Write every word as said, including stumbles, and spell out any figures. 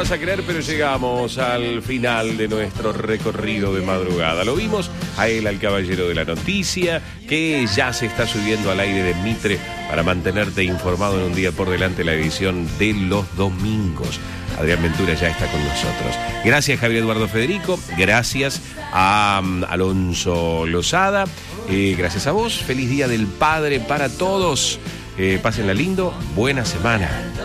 vas a creer, pero llegamos al final de nuestro recorrido de madrugada. Lo vimos a él, al caballero de la noticia, que ya se está subiendo al aire de Mitre para mantenerte informado en un día por delante, la edición de los domingos. Adrián Ventura ya está con nosotros. Gracias, Javier Eduardo Federico. Gracias a um, Alonso Lozada. Eh, gracias a vos. Feliz Día del Padre para todos. Eh, pásenla lindo. Buena semana.